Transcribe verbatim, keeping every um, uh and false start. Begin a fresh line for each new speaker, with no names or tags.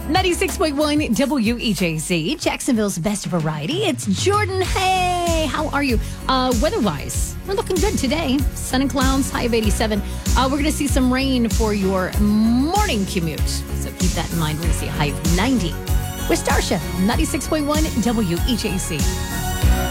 ninety-six point one W E J C, Jacksonville's best variety. It's Jordan. Hey, how are you? Uh, weather-wise, we're looking good today. Sun and clouds, high of eighty-seven. Uh, we're going to see some rain for your morning commute. So keep that in mind. We're going to see a high of ninety. With Starsha, ninety-six point one W E J C.